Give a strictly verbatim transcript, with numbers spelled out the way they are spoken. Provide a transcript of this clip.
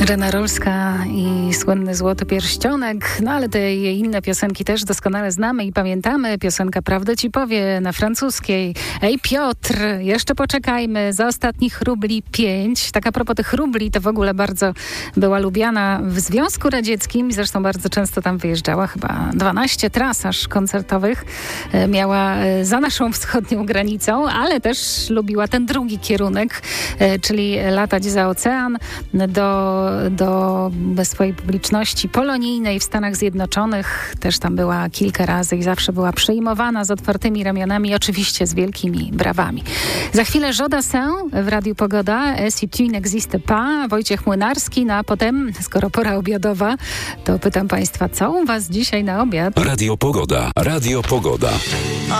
Irena Rolska i słynny Złoty Pierścionek, no ale te jej inne piosenki też doskonale znamy i pamiętamy. Piosenka Prawdę ci powie na francuskiej. Ej Piotr, jeszcze poczekajmy, za ostatnich rubli pięć. Tak a propos tych rubli, to w ogóle bardzo była lubiana w Związku Radzieckim, zresztą bardzo często tam wyjeżdżała, chyba dwanaście tras aż koncertowych miała za naszą wschodnią granicą, ale też lubiła ten drugi kierunek, czyli latać za ocean do do swojej publiczności polonijnej w Stanach Zjednoczonych. Też tam była kilka razy i zawsze była przyjmowana z otwartymi ramionami, oczywiście z wielkimi brawami. Za chwilę Joe Dassin w Radiu Pogoda, Si tu n'existes pas, Wojciech Młynarski, no a potem, skoro pora obiadowa, to pytam Państwa, co u Was dzisiaj na obiad? Radio Pogoda. Radio Pogoda.